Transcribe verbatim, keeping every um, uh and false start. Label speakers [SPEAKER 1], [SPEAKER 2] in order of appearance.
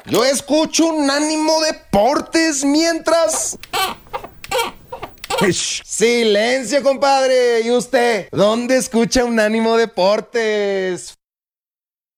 [SPEAKER 1] Yo escucho Unánimo Deportes mientras... Shh, silencio, compadre. ¿Y usted? ¿Dónde escucha Unánimo Deportes?